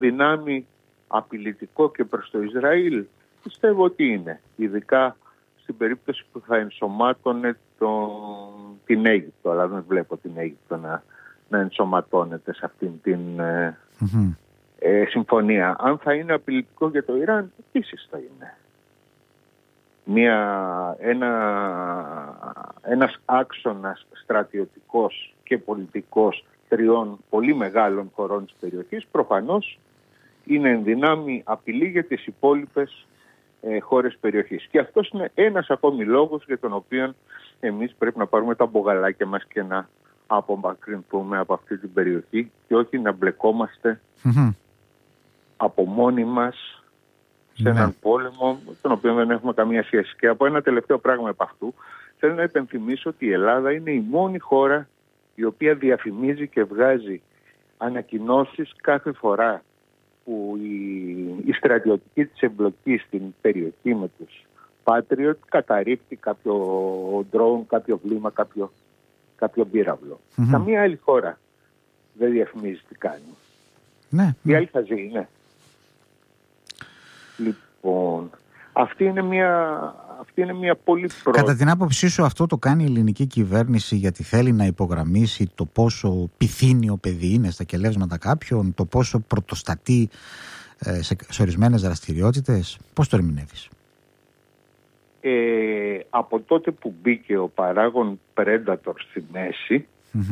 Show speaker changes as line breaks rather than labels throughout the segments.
δυνάμει απειλητικό και προς το Ισραήλ? Πιστεύω ότι είναι. Ειδικά στην περίπτωση που θα ενσωμάτωνε την Αίγυπτο. Αλλά δεν βλέπω την Αίγυπτο να ενσωματώνεται σε αυτήν την συμφωνία. Αν θα είναι απειλητικό για το Ιράν, επίσης θα είναι. Ένας άξονας στρατιωτικός και πολιτικός τριών πολύ μεγάλων χωρών της περιοχής προφανώς είναι εν δυνάμει απειλή για τις υπόλοιπες χώρες περιοχής. Και αυτός είναι ένας ακόμη λόγος για τον οποίο εμείς πρέπει να πάρουμε τα μπογαλάκια μας και να απομακρυνθούμε από αυτή την περιοχή και όχι να μπλεκόμαστε από μόνοι μας σε έναν πόλεμο τον οποίο δεν έχουμε καμία σχέση. Και από ένα τελευταίο πράγμα επ' αυτού θέλω να υπενθυμίσω ότι η Ελλάδα είναι η μόνη χώρα η οποία διαφημίζει και βγάζει ανακοινώσεις κάθε φορά που η στρατιωτική της εμπλοκή στην περιοχή με τους Patriot καταρρίπτει κάποιο ντρόουν, κάποιο βλήμα, κάποιο πύραυλο. Καμία άλλη χώρα δεν διαφημίζει τι κάνει.
Ναι.
Η άλλη θα ζει, ναι. Λοιπόν, αυτή είναι μια πολύ πρώτη.
Κατά την άποψή σου αυτό το κάνει η ελληνική κυβέρνηση γιατί θέλει να υπογραμμίσει το πόσο πυθύνιο παιδί είναι στα κελεύσματα κάποιων, το πόσο πρωτοστατεί σε ορισμένες δραστηριότητες? Πώς το ερμηνεύεις?
Από τότε που μπήκε ο παράγων Predator στη μέση,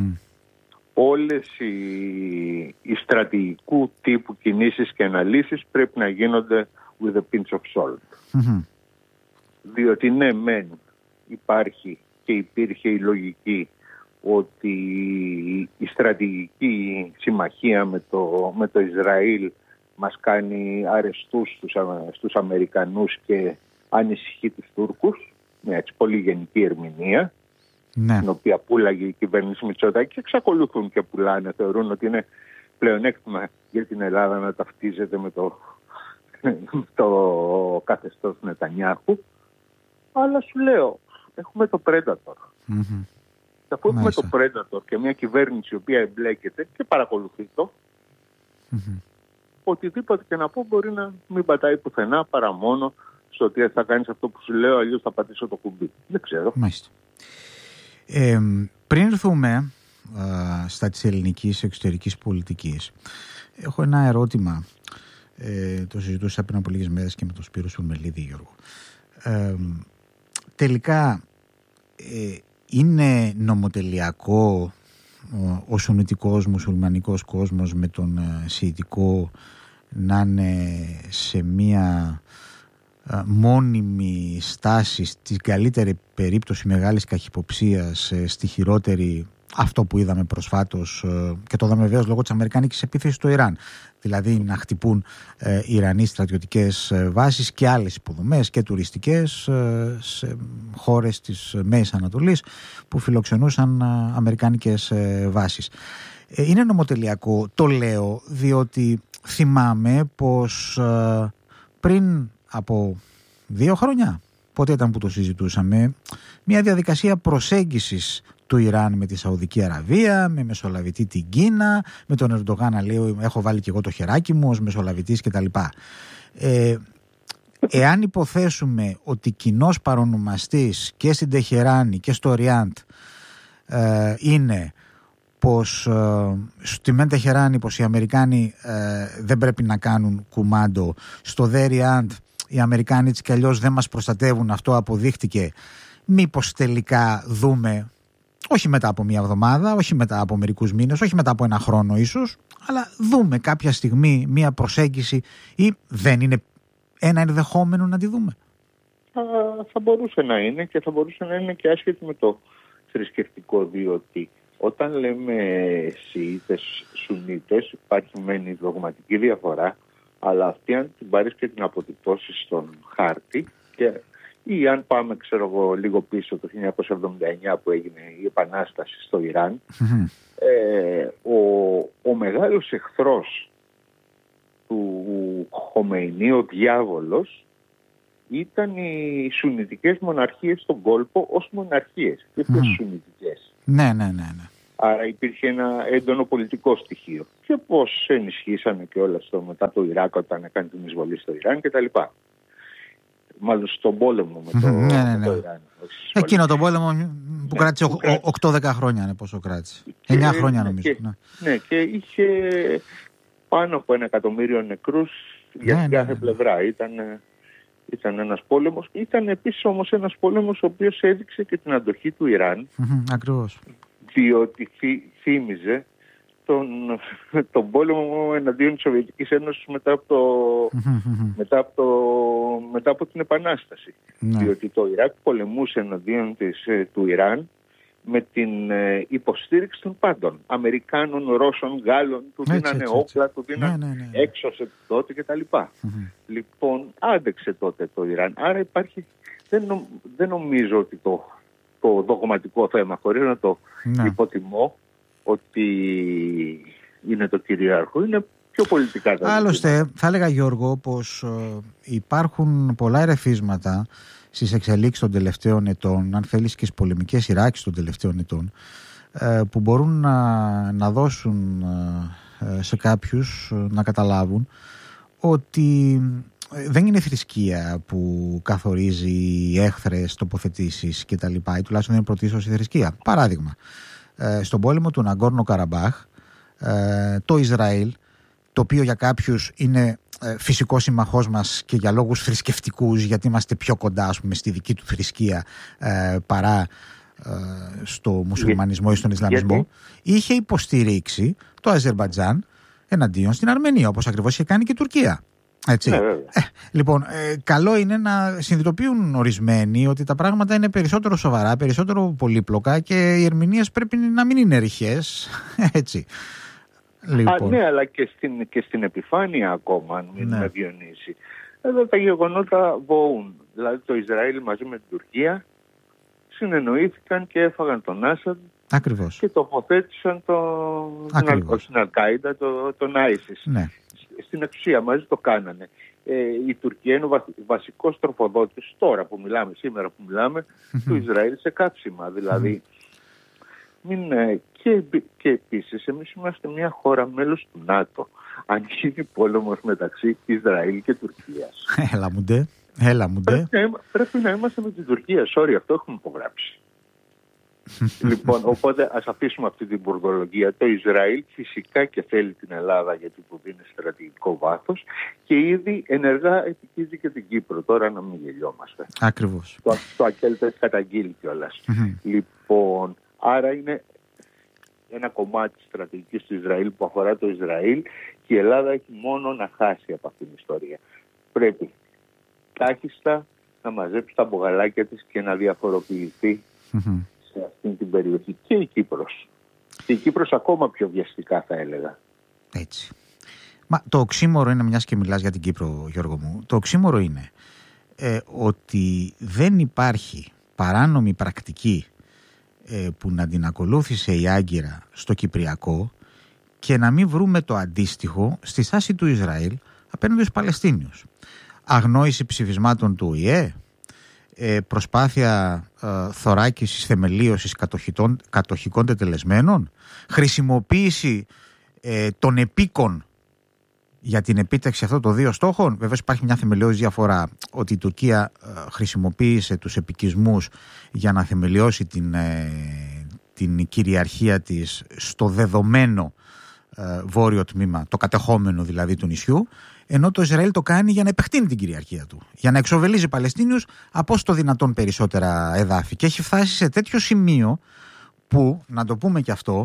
όλες οι στρατηγικού τύπου κινήσεις και αναλύσεις πρέπει να γίνονται with a pinch of salt. Διότι ναι, μεν υπάρχει και υπήρχε η λογική ότι η στρατηγική συμμαχία με το Ισραήλ μας κάνει αρεστούς στους Αμερικανούς και ανησυχεί τους Τούρκους, μια έτσι πολύ γενική ερμηνεία, την οποία πουλάγε η κυβέρνηση Μητσοτάκη και εξακολουθούν και πουλάνε. Θεωρούν ότι είναι πλεονέκτημα για την Ελλάδα να ταυτίζεται με το καθεστώς Νετανιάχου. Αλλά σου λέω, έχουμε το Predator. Αφού έχουμε το Predator και μια κυβέρνηση η οποία εμπλέκεται και παρακολουθεί το, οτιδήποτε και να πω μπορεί να μην πατάει πουθενά παρά μόνο στο ότι θα κάνεις αυτό που σου λέω, αλλιώς θα πατήσω το κουμπί. Δεν ξέρω.
Μάλιστα. Πριν έρθουμε στα της ελληνικής εξωτερικής πολιτικής, έχω ένα ερώτημα. Το συζητούσα πριν από λίγες μέρες και με τον Σπύρο Σουρμελίδη, Γιώργο. Τελικά είναι νομοτελειακό ο σουννιτικός μουσουλμανικός κόσμος με τον σιητικό να είναι σε μία μόνιμη στάση, στην καλύτερη περίπτωση μεγάλης καχυποψίας, στη χειρότερη αυτό που είδαμε προσφάτως και το είδαμε βεβαίως λόγω της αμερικανικής επίθεσης στο Ιράν, δηλαδή να χτυπούν Ιρανοί στρατιωτικές βάσεις και άλλες υποδομές και τουριστικές σε χώρες της Μέσης Ανατολής που φιλοξενούσαν αμερικανικές βάσεις. Είναι νομοτελειακό, το λέω διότι θυμάμαι πως πριν από 2 χρόνια, πότε ήταν που το συζητούσαμε, μια διαδικασία προσέγγισης του Ιράν με τη Σαουδική Αραβία, με μεσολαβητή την Κίνα, με τον Ερντογάν να λέει έχω βάλει και εγώ το χεράκι μου ως μεσολαβητής κτλ. Εάν υποθέσουμε ότι κοινός παρονομαστής και στην Τεχεράνη και στο Ριάντ είναι πως στη μεν Τεχεράνη πως οι Αμερικάνοι δεν πρέπει να κάνουν κουμάντο, στο δε Ριάντ οι Αμερικάνοι έτσι κι αλλιώς δεν μας προστατεύουν, αυτό αποδείχτηκε, μήπως τελικά δούμε, όχι μετά από 1 εβδομάδα, όχι μετά από μερικούς μήνες, όχι μετά από 1 χρόνο ίσως, αλλά δούμε κάποια στιγμή μια προσέγγιση, ή δεν είναι ένα ενδεχόμενο να τη δούμε?
Θα μπορούσε να είναι και θα μπορούσε να είναι και άσχετη με το θρησκευτικό, διότι όταν λέμε Σιήτες, Σουνίτες υπάρχει μεν η δογματική διαφορά, αλλά αυτή αν την πάρεις και την αποτυπώσεις στον χάρτη ή αν πάμε λίγο πίσω το 1979 που έγινε η Επανάσταση στο Ιράν, ο μεγάλος εχθρός του Χομεϊνί, ο διάβολος, ήταν οι σουνιτικές μοναρχίες στον κόλπο ως μοναρχίες και όχι ως σουνιτικές.
Ναι.
Άρα υπήρχε ένα έντονο πολιτικό στοιχείο. Και πώς ενισχύσανε και όλα μετά το Ιράκ όταν έκανε την εισβολή στο Ιράν κτλ. Μάλλον στον πόλεμο με το Ιράν.
Εκείνο τον πόλεμο που κράτησε 8-10 χρόνια, είναι πόσο κράτησε. 9 χρόνια νομίζω.
Ναι, και είχε πάνω από 1 εκατομμύριο νεκρούς για την κάθε πλευρά. Ήταν ένας πόλεμος. Ήταν επίσης όμως ένας πόλεμος ο οποίος έδειξε και την αντοχή του Ιράν.
Ακριβώς. Διότι
θύμιζε τον πόλεμο εναντίον της Σοβιετικής Ένωσης μετά από την Επανάσταση. Διότι το Ιράκ πολεμούσε εναντίον του Ιράν με την υποστήριξη των πάντων. Αμερικάνων, Ρώσων, Γάλλων, του δίνανε όπλα, του δίνανε έξωσε τότε κτλ. Λοιπόν, άντεξε τότε το Ιράν. Άρα δεν νομίζω ότι το δογματικό θέμα, χωρίς να το υποτιμώ, ότι είναι το κυρίαρχο, είναι πιο πολιτικά.
Άλλωστε, θα έλεγα, Γιώργο, πως υπάρχουν πολλά ερεθίσματα στις εξελίξεις των τελευταίων ετών, αν θέλεις και στις πολεμικές σειράξεις των τελευταίων ετών, που μπορούν να δώσουν σε κάποιους να καταλάβουν ότι δεν είναι θρησκεία που καθορίζει έχθρες τοποθετήσεις και τα λοιπά, ή τουλάχιστον δεν είναι πρωτίστως η θρησκεία. Παράδειγμα, στον πόλεμο του Ναγκόρνο Καραμπάχ, το Ισραήλ, το οποίο για κάποιους είναι φυσικό συμμαχός μας και για λόγους θρησκευτικούς, γιατί είμαστε πιο κοντά, ας πούμε, στη δική του θρησκεία παρά στο μουσουλμανισμό ή στον Ισλαμισμό, είχε υποστηρίξει το Αζερμπαϊτζάν εναντίον στην Αρμενία, όπως ακριβώς είχε κάνει και η Τουρκία. Έτσι. Λοιπόν, καλό είναι να συνειδητοποιούν ορισμένοι ότι τα πράγματα είναι περισσότερο σοβαρά, περισσότερο πολύπλοκα και οι ερμηνείες πρέπει να μην είναι ρηχές. Έτσι. Λοιπόν.
Ναι, αλλά και στην επιφάνεια ακόμα, αν μην με Διονύση. Εδώ τα γεγονότα βοούν. Δηλαδή το Ισραήλ μαζί με την Τουρκία συνεννοήθηκαν και έφαγαν τον Άσαντ.
Ακριβώς.
Και τοποθέτησαν στην Αλ-Κάιντα, τον Άισις.
Ναι.
Στην εξουσία μαζί το κάνανε. Η Τουρκία είναι ο βασικός τροφοδότης τώρα που μιλάμε, σήμερα που μιλάμε, του Ισραήλ σε κάψιμα. Δηλαδή, και επίσης εμείς είμαστε μια χώρα μέλος του ΝΑΤΟ. Αν γίνει πόλεμος μεταξύ Ισραήλ και Τουρκίας.
Έλα μου ντε.
Πρέπει να είμαστε με την Τουρκία. Sorry, αυτό έχουμε υπογράψει. Λοιπόν, οπότε ας αφήσουμε αυτή την μπουρδολογία. Το Ισραήλ φυσικά και θέλει την Ελλάδα γιατί του δίνει στρατηγικό βάθος και ήδη ενεργά επικίζει και την Κύπρο. Τώρα να μην γελιόμαστε.
Ακριβώς.
Το ΑΚΕΛ το έχει καταγγείλει κιόλας. Λοιπόν, άρα είναι ένα κομμάτι της στρατηγικής του Ισραήλ που αφορά το Ισραήλ και η Ελλάδα έχει μόνο να χάσει από αυτήν την ιστορία. Πρέπει τάχιστα να μαζέψει τα μπογαλάκια της και να διαφοροποιηθεί σε αυτήν την περιοχή. Και η Κύπρος. Και η Κύπρος ακόμα πιο βιαστικά θα έλεγα.
Έτσι. Μα το οξύμορο είναι, μιας και μιλάς για την Κύπρο, Γιώργο μου, το οξύμορο είναι ότι δεν υπάρχει παράνομη πρακτική που να την ακολούθησε η Άγκυρα στο Κυπριακό και να μην βρούμε το αντίστοιχο στη στάση του Ισραήλ απέναντι στους Παλαιστίνιους. Αγνόηση ψηφισμάτων του ΟΗΕ, προσπάθεια θωράκισης, θεμελίωσης κατοχικών τετελεσμένων, χρησιμοποίηση των επίκων για την επίτευξη αυτών των δύο στόχων. Βεβαίως υπάρχει μια θεμελιώδης διαφορά, ότι η Τουρκία χρησιμοποίησε τους επικισμούς για να θεμελιώσει την κυριαρχία της στο δεδομένο βόρειο τμήμα, το κατεχόμενο δηλαδή του νησιού, ενώ το Ισραήλ το κάνει για να επεκτείνει την κυριαρχία του, για να εξοβελίζει Παλαιστίνιους από όσο το δυνατόν περισσότερα εδάφη. Και έχει φτάσει σε τέτοιο σημείο που, να το πούμε και αυτό,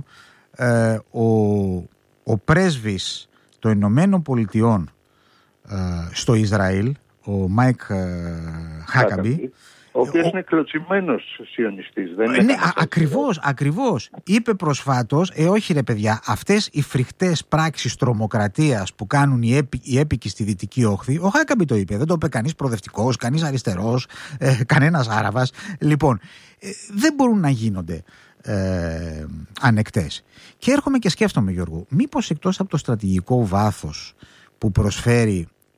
ο πρέσβης των Ηνωμένων Πολιτειών στο Ισραήλ, ο Μάικ Χάκαμπι,
ο οποίος είναι κλωτσιμένος σιωνιστής.
Ναι, ακριβώς. Είπε προσφάτως, όχι ρε παιδιά, αυτές οι φρικτές πράξεις τρομοκρατίας που κάνουν οι έπικοι στη Δυτική Όχθη, ο Χάκαμπι το είπε, δεν το είπε κανείς προοδευτικός, κανείς αριστερός, κανένας Άραβας. Λοιπόν, δεν μπορούν να γίνονται ανεκτές. Και έρχομαι και σκέφτομαι, Γιώργο, μήπως εκτός από το στρατηγικό βάθος που προσφέρει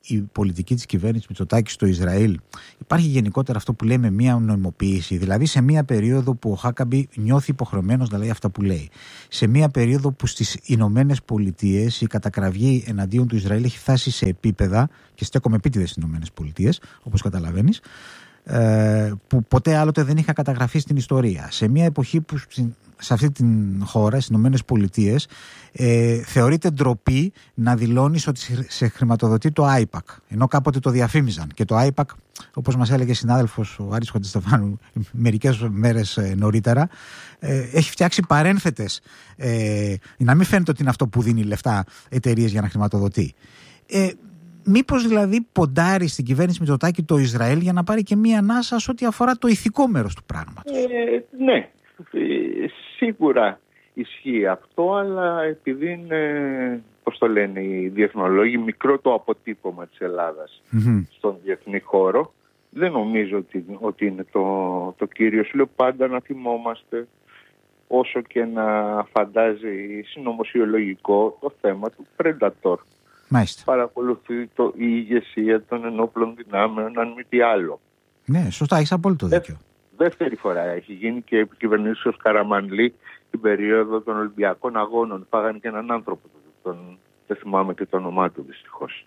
η πολιτική της κυβέρνησης Μητσοτάκη στο Ισραήλ, υπάρχει γενικότερα αυτό που λέμε μία νοημοποίηση. Δηλαδή σε μία περίοδο που ο Χάκαμπι νιώθει υποχρεωμένος να λέει αυτά που λέει. Σε μία περίοδο που στις Ηνωμένες Πολιτείες η κατακραυγή εναντίον του Ισραήλ έχει φτάσει σε επίπεδα, και στέκομαι επίτηδες στις Ηνωμένες Πολιτείες, όπως καταλαβαίνεις, που ποτέ άλλοτε δεν είχα καταγραφεί στην ιστορία. Σε μια εποχή που σε αυτή την χώρα, στις Ηνωμένες Πολιτείες, θεωρείται ντροπή να δηλώνεις ότι σε χρηματοδοτεί το AIPAC, ενώ κάποτε το διαφήμιζαν. Και το AIPAC, όπως μας έλεγε συνάδελφος ο Άρης Χατζηστεφάνου μερικές μέρες νωρίτερα, έχει φτιάξει παρένθετες, να μην φαίνεται ότι είναι αυτό που δίνει λεφτά εταιρείες για να χρηματοδοτεί. Μήπως δηλαδή ποντάρει στην κυβέρνηση Μητσοτάκη το Ισραήλ για να πάρει και μία ανάσα σε ό,τι αφορά το ηθικό μέρος του πράγματος?
Ναι, σίγουρα ισχύει αυτό, αλλά επειδή είναι, πώς το λένε οι διεθνολόγοι, μικρό το αποτύπωμα της Ελλάδας στον διεθνή χώρο, δεν νομίζω ότι είναι το κύριο. Σου λέω πάντα να θυμόμαστε, όσο και να φαντάζει συνωμοσιολογικό, το θέμα του Predator.
Μάλιστα.
Παρακολουθεί η ηγεσία των ενόπλων δυνάμεων, αν μη τι άλλο.
Ναι, σωστά, έχεις απόλυτο δίκιο.
Δεύτερη φορά έχει γίνει και επικυβερνήσεως Καραμανλή την περίοδο των Ολυμπιακών Αγώνων. Πάγανε και έναν άνθρωπο, δεν θυμάμαι και το όνομά του δυστυχώς.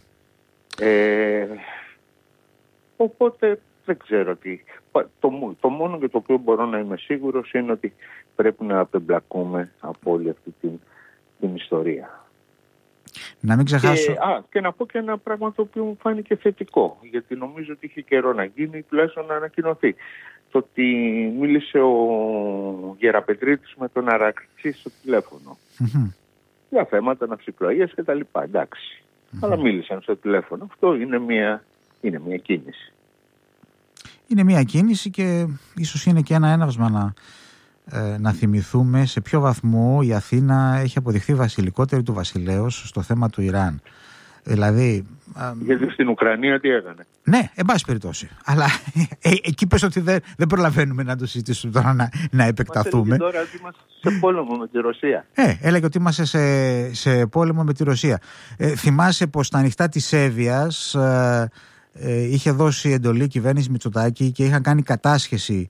Οπότε δεν ξέρω τι. Το μόνο για το οποίο μπορώ να είμαι σίγουρος είναι ότι πρέπει να απεμπλακούμε από όλη αυτή την ιστορία. Να μην ξεχάσω. Και να πω και ένα πράγμα το οποίο μου φάνηκε θετικό, γιατί νομίζω ότι είχε καιρό να γίνει, τουλάχιστον να ανακοινωθεί. Το ότι μίλησε ο Γεραπετρίτης με τον Αρακλή στο τηλέφωνο. Για θέματα ναυσιπλοείας και τα λοιπά. Εντάξει. Αλλά μίλησαν στο τηλέφωνο. Αυτό είναι μια κίνηση.
Είναι μια κίνηση και ίσως είναι και ένα έναυσμα να θυμηθούμε σε ποιο βαθμό η Αθήνα έχει αποδειχθεί βασιλικότερη του βασιλέως στο θέμα του Ιράν. Δηλαδή,
γιατί στην Ουκρανία τι έκανε?
Ναι, εν πάση περιπτώσει. Αλλά εκεί πες ότι δεν προλαβαίνουμε να το συζητήσουμε τώρα, να επεκταθούμε.
Τώρα ότι είμαστε σε πόλεμο με τη Ρωσία.
Έλεγε ότι είμαστε σε πόλεμο με τη Ρωσία. Θυμάσαι πως στα ανοιχτά της Εύβοιας είχε δώσει εντολή η κυβέρνηση Μητσοτάκη και είχαν κάνει κατάσχεση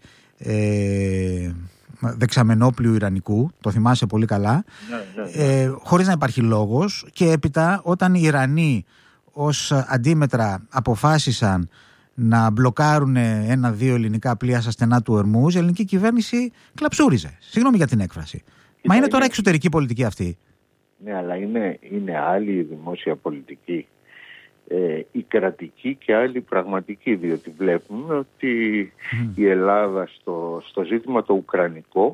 δεξαμενόπλιου Ιρανικού, το θυμάσαι πολύ καλά, ναι. Χωρίς να υπάρχει λόγος, και έπειτα όταν οι Ιρανοί ως αντίμετρα αποφάσισαν να μπλοκάρουν 1-2 ελληνικά πλοία στα στενά του Ορμούζ, η ελληνική κυβέρνηση κλαψούριζε. Συγγνώμη για την έκφραση. Μα είναι τώρα εξωτερική πολιτική αυτή. Ναι,
αλλά είναι άλλη η δημόσια πολιτική. Η κρατική και άλλη πραγματική, διότι βλέπουμε ότι η Ελλάδα στο ζήτημα το ουκρανικό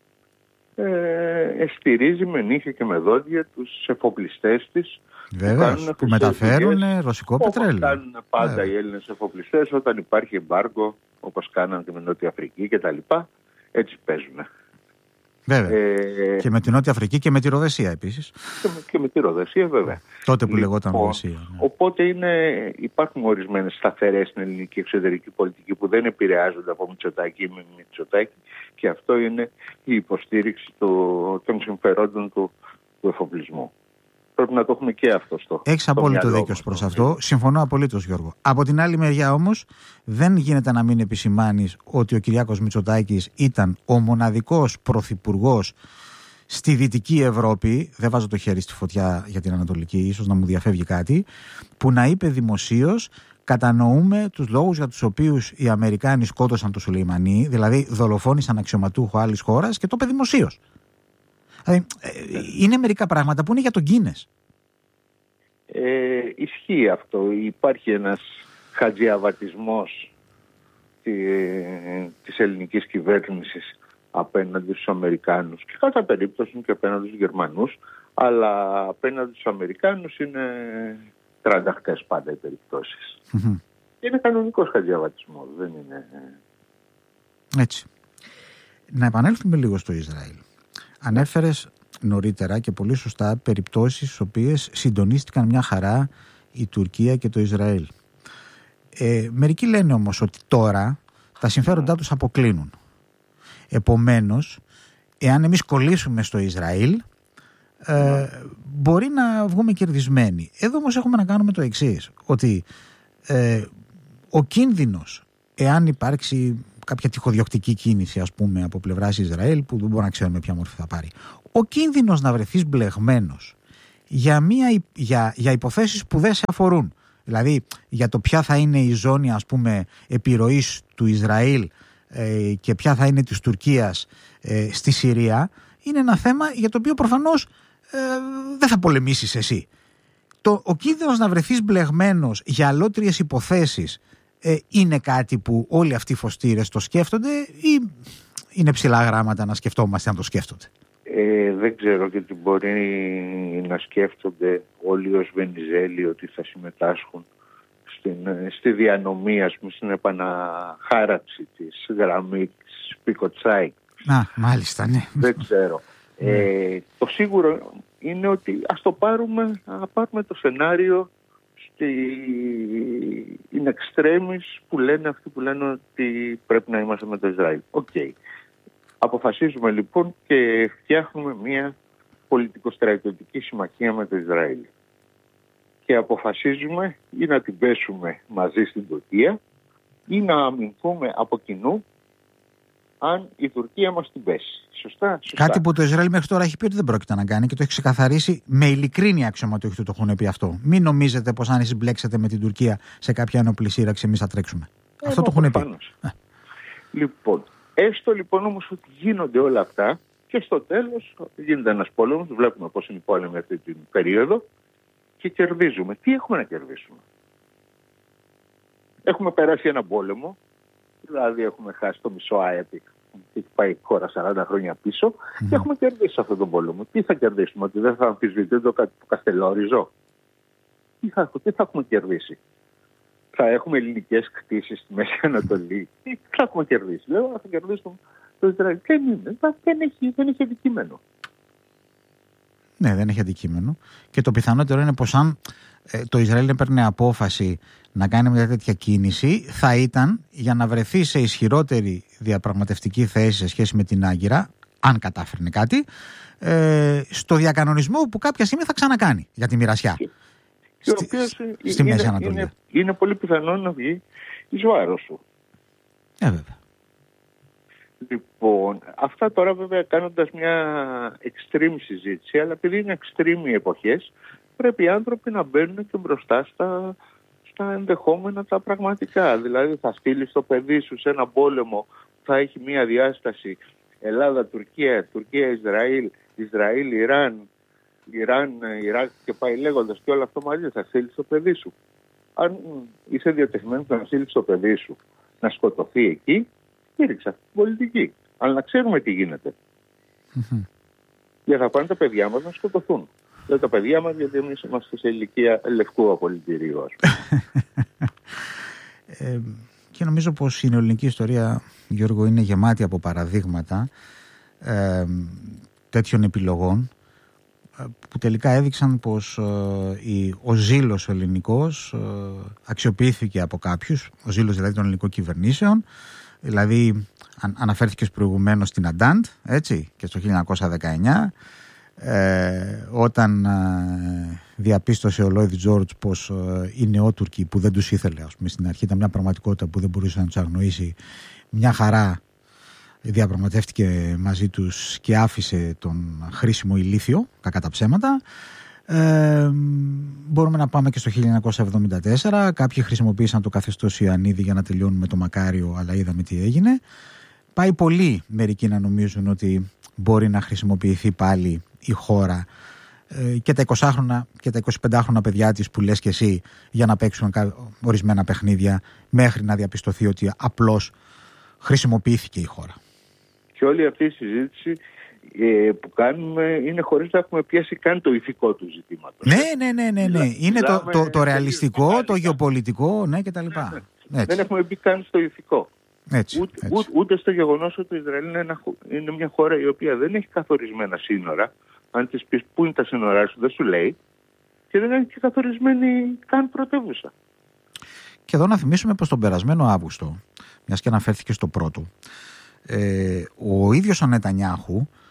στηρίζει με νύχια και με δόντια τους εφοπλιστές της.
Βέβαια, που μεταφέρουν ρωσικό πετρέλαιο.
Κάνουν πάντα οι Έλληνες εφοπλιστές όταν υπάρχει εμπάργκο, όπως κάναν και με Νότια Αφρική κτλ. Έτσι παίζουν.
Βέβαια. Και με την Νότια Αφρική και με τη Ροδεσία επίσης.
Και με τη Ροδεσία, βέβαια.
Τότε που λεγόταν Ροδεσία.
Ναι. Οπότε υπάρχουν ορισμένες σταθερές στην ελληνική εξωτερική πολιτική που δεν επηρεάζονται από Μητσοτάκη ή με Μητσοτάκη, και αυτό είναι η υποστήριξη των συμφερόντων του εφοπλισμού. Πρέπει να το έχουμε και αυτό στο.
Έχεις απόλυτο δίκιο προς αυτό. Συμφωνώ απολύτως, Γιώργο. Από την άλλη μεριά όμως, δεν γίνεται να μην επισημάνεις ότι ο Κυριάκος Μητσοτάκης ήταν ο μοναδικός πρωθυπουργός στη Δυτική Ευρώπη, δεν βάζω το χέρι στη φωτιά για την Ανατολική, ίσως να μου διαφεύγει κάτι, που να είπε δημοσίως: κατανοούμε τους λόγους για τους οποίους οι Αμερικάνοι σκότωσαν τον Σουλεϊμανί, δηλαδή δολοφόνησαν αξιωματούχο άλλης χώρας, και το είπε δημοσίως. Δηλαδή, είναι μερικά πράγματα που είναι για τον Γκίνες.
Ισχύει αυτό. Υπάρχει ένας χατζιαβατισμός της ελληνικής κυβέρνησης απέναντι στους Αμερικάνους και κατά περίπτωση και απέναντι στους Γερμανούς, αλλά απέναντι στους Αμερικάνους είναι τρανταχτές πάντα οι περιπτώσεις. Είναι κανονικός χατζιαβατισμός, δεν είναι...
Έτσι. Να επανέλθουμε λίγο στο Ισραήλ. Ανέφερες νωρίτερα και πολύ σωστά περιπτώσεις στις οποίες συντονίστηκαν μια χαρά η Τουρκία και το Ισραήλ. Μερικοί λένε όμως ότι τώρα τα συμφέροντά τους αποκλίνουν. Επομένως, εάν εμείς κολλήσουμε στο Ισραήλ, μπορεί να βγούμε κερδισμένοι. Εδώ όμως έχουμε να κάνουμε το εξής, ότι ο κίνδυνος, εάν υπάρξει κάποια τυχοδιοκτική κίνηση, ας πούμε, από πλευράς Ισραήλ, που δεν μπορούμε να ξέρουμε ποια μορφή θα πάρει, ο κίνδυνος να βρεθείς μπλεγμένος για υποθέσεις που δεν σε αφορούν, δηλαδή για το ποια θα είναι η ζώνη, ας πούμε, επιρροής του Ισραήλ και ποια θα είναι της Τουρκίας στη Συρία, είναι ένα θέμα για το οποίο προφανώς δεν θα πολεμήσεις εσύ. Ο κίνδυνος να βρεθείς μπλεγμένος για αλότριες υποθέσεις είναι κάτι που όλοι αυτοί οι φωστήρες το σκέφτονται, ή είναι ψηλά γράμματα να σκεφτόμαστε αν το σκέφτονται?
Δεν ξέρω, γιατί μπορεί να σκέφτονται όλοι ως Βενιζέλοι ότι θα συμμετάσχουν στη διανομή, ας πούμε, στην επαναχάραξη της γραμμής Πικοτσάικ.
Μάλιστα, ναι.
Δεν ξέρω. Το σίγουρο είναι ότι ας πάρουμε το σενάριο in extremis που λένε αυτοί που λένε ότι πρέπει να είμαστε με το Ισραήλ. Okay. Αποφασίζουμε λοιπόν και φτιάχνουμε μια πολιτικοστρατιωτική συμμαχία με το Ισραήλ. Και αποφασίζουμε ή να την πέσουμε μαζί στην Τουρκία ή να αμυνθούμε από κοινού αν η Τουρκία μας την πέσει. Σωστά.
Κάτι που το Ισραήλ μέχρι τώρα έχει πει ότι δεν πρόκειται να κάνει και το έχει ξεκαθαρίσει με ειλικρίνεια, αξιωματούχοι του το έχουν πει αυτό. Μην νομίζετε πως αν εσείς μπλέξετε με την Τουρκία σε κάποια ένοπλη σύραξη, εμείς θα τρέξουμε. Αυτό το έχουν πει.
Λοιπόν, έστω λοιπόν όμως ότι γίνονται όλα αυτά και στο τέλος γίνεται ένας πόλεμος. Βλέπουμε πώς είναι οι πόλεμοι αυτή την περίοδο και κερδίζουμε. Τι έχουμε να κερδίσουμε? Έχουμε περάσει ένα πόλεμο, δηλαδή έχουμε χάσει το μισό ΑΕΠ και έχει πάει η χώρα 40 χρόνια πίσω και έχουμε κερδίσει αυτόν τον πόλεμο. Τι θα κερδίσουμε? Ότι δεν θα αμφισβητεί το Καστελόριζο? Τι θα έχουμε κερδίσει? Θα έχουμε ελληνικές κτήσεις στη Μέση Ανατολή? Τι θα έχουμε κερδίσει? Λέω, θα κερδίσουμε το Ισραήλ. Δεν έχει αντικείμενο.
Ναι, δεν έχει αντικείμενο. Και το πιθανότερο είναι πως αν το Ισραήλ έπαιρνε απόφαση να κάνει μια τέτοια κίνηση, θα ήταν για να βρεθεί σε ισχυρότερη διαπραγματευτική θέση σε σχέση με την Άγκυρα, αν κατάφερνε κάτι, στο διακανονισμό που κάποια στιγμή θα ξανακάνει για τη μοιρασιά στη Μέση Ανατολή.
Είναι πολύ πιθανό να βγει εις βάρος σου.
Βέβαια.
Λοιπόν, αυτά τώρα βέβαια κάνοντας μια extreme συζήτηση, αλλά επειδή είναι extreme οι εποχές, πρέπει οι άνθρωποι να μπαίνουν και μπροστά στα ενδεχόμενα τα πραγματικά. Δηλαδή θα στείλεις το παιδί σου σε ένα πόλεμο που θα έχει μια διάσταση Ελλάδα-Τουρκία, Τουρκία-Ισραήλ, Ισραήλ-Ιράν, Ιράν-Ιράκ και πάει λέγοντας και όλο αυτό μαζί, θα στείλεις το παιδί σου. Αν είσαι διατεθειμένος να στείλεις το παιδί σου να σκοτωθεί εκεί, στήριξε αυτή την πολιτική. Αλλά να ξέρουμε τι γίνεται. Γιατί θα πάνε τα παιδιά μας να σκοτωθούν. Λέω τα παιδιά μας γιατί εμείς είμαστε σε ηλικία λευκού απολυτηρίου.
Και νομίζω πως η νεοελληνική ιστορία, Γιώργο, είναι γεμάτη από παραδείγματα τέτοιων επιλογών που τελικά έδειξαν πως ο ζήλος ο ελληνικός αξιοποιήθηκε από κάποιους, ο ζήλος δηλαδή των ελληνικών κυβερνήσεων. Δηλαδή αναφέρθηκες προηγουμένως στην Αντάντ, έτσι, και στο 1919, όταν διαπίστωσε ο Λόιντ Τζόρτζ πως οι νεότουρκοι που δεν τους ήθελε, ας πούμε, στην αρχή ήταν μια πραγματικότητα που δεν μπορούσε να τους αγνοήσει, μια χαρά διαπραγματεύτηκε μαζί τους και άφησε τον χρήσιμο ηλίθιο, κακά τα ψέματα. Μπορούμε να πάμε και στο 1974. Κάποιοι χρησιμοποίησαν το καθεστώς Ιωαννίδη για να τελειώνουν με το Μακάριο, αλλά είδαμε τι έγινε. Πάει πολύ μερικοί να νομίζουν ότι μπορεί να χρησιμοποιηθεί πάλι η χώρα και τα 20χρονα και τα 25χρονα παιδιά της που λες και εσύ για να παίξουν ορισμένα παιχνίδια, μέχρι να διαπιστωθεί ότι απλώς χρησιμοποιήθηκε η χώρα. Και
όλη αυτή η συζήτηση που κάνουμε είναι χωρίς να έχουμε πιάσει καν το ηθικό του ζητήματος.
Ναι. Είναι το ρεαλιστικό, το γεωπολιτικό, ναι, κτλ.
Δεν έχουμε μπει καν στο ηθικό.
Έτσι.
Ούτε στο γεγονός ότι το Ισραήλ είναι μια χώρα η οποία δεν έχει καθορισμένα σύνορα. Αν της πεις πού είναι τα σύνορά σου, δεν σου λέει, και δεν έχει και καθορισμένη καν πρωτεύουσα.
Και εδώ να θυμίσουμε πως τον περασμένο Αύγουστο, μιας και αναφέρθηκε στο πρώτο, ο ίδιος ο Νετανιάχου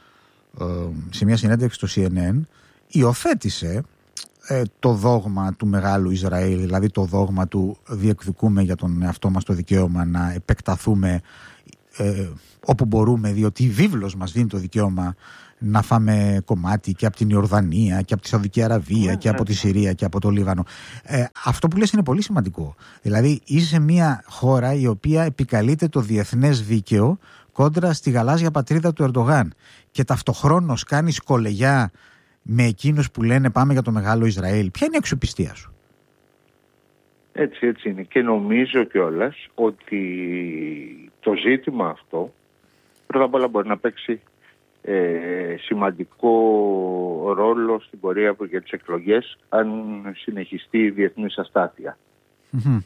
σε μια συνέντευξη στο CNN, υιοθέτησε το δόγμα του μεγάλου Ισραήλ, δηλαδή το δόγμα του διεκδικούμε για τον εαυτό μας το δικαίωμα να επεκταθούμε όπου μπορούμε, διότι η βίβλος μας δίνει το δικαίωμα να φάμε κομμάτι και από την Ιορδανία και από τη Σαουδική Αραβία και από τη Συρία και από το Λίβανο. Αυτό που λες είναι πολύ σημαντικό. Δηλαδή είσαι μια χώρα η οποία επικαλείται το διεθνές δίκαιο κόντρα στη γαλάζια πατρίδα του Ερντογάν και ταυτοχρόνως κάνεις κολεγιά με εκείνους που λένε πάμε για το μεγάλο Ισραήλ. Ποια είναι η αξιοπιστία σου?
Έτσι είναι. Και νομίζω κιόλας ότι το ζήτημα αυτό πρώτα απ' όλα μπορεί να παίξει σημαντικό ρόλο στην πορεία για τις εκλογές αν συνεχιστεί η διεθνής αστάθεια. Mm-hmm.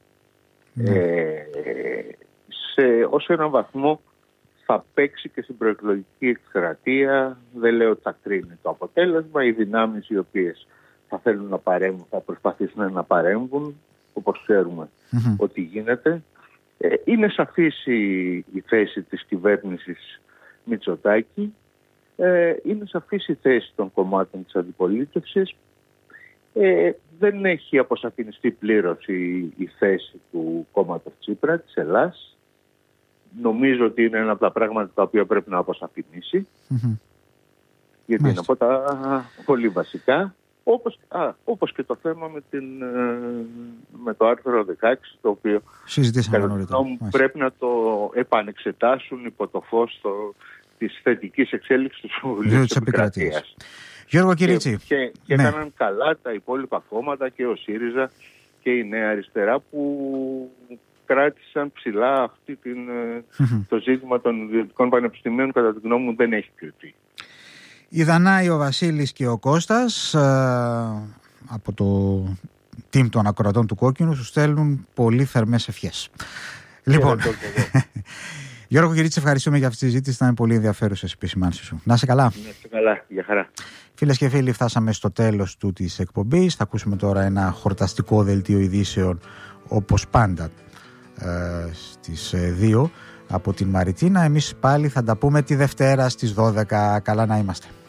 Ως έναν βαθμό θα παίξει και στην προεκλογική εκστρατεία. Δεν λέω ότι θα κρίνει το αποτέλεσμα. Οι δυνάμεις οι οποίες θα θέλουν να παρέμβουν θα προσπαθήσουν να παρέμβουν, όπως ξέρουμε ότι γίνεται. Είναι σαφής η θέση της κυβέρνησης Μητσοτάκη. Είναι σαφής η θέση των κομμάτων της αντιπολίτευσης. Δεν έχει αποσαφινιστεί πλήρως η θέση του κόμματος Τσίπρα της Ελλάς. Νομίζω ότι είναι ένα από τα πράγματα τα οποία πρέπει να αποσαφηνίσει. Γιατί είναι από τα πολύ βασικά. Όπως και το θέμα με το άρθρο 16, το οποίο πρέπει να το επανεξετάσουν υπό το φως της θετικής εξέλιξης του Συμβουλίου της Επικρατείας.
Γιώργο Κυρίτσι.
Και έκαναν καλά τα υπόλοιπα κόμματα και ο ΣΥΡΙΖΑ και η Νέα Αριστερά που κράτησαν ψηλά το ζήτημα των ιδιωτικών πανεπιστημίων. Κατά τη γνώμη μου δεν έχει κρυφτεί.
Η Δανάη, ο Βασίλης και ο Κώστας από το team των ακροατών του Κόκκινου σου στέλνουν πολύ θερμές ευχές. Λοιπόν, Γιώργο Κυρίτσι, ευχαριστούμε για αυτή τη συζήτηση. Ήταν πολύ ενδιαφέρουσες οι επισημάνσεις σου. Να είσαι καλά.
Να είσαι καλά, για χαρά.
Φίλες και φίλοι, φτάσαμε στο τέλος της εκπομπής. Θα ακούσουμε τώρα ένα χορταστικό δελτίο ειδήσεων όπως πάντα στις 2 από την Μαριτίνα. Εμείς πάλι θα τα πούμε τη Δευτέρα στις 12. Καλά να είμαστε.